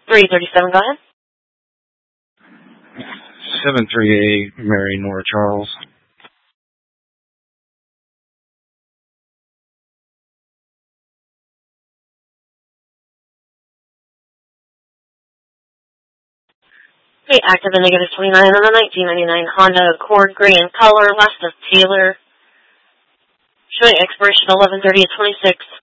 337, go ahead. 738 Mary Nora Charles. Okay, active and negative 29 on the 1999 Honda Accord gray in color, last of Taylor. Showing expiration 11/30/26.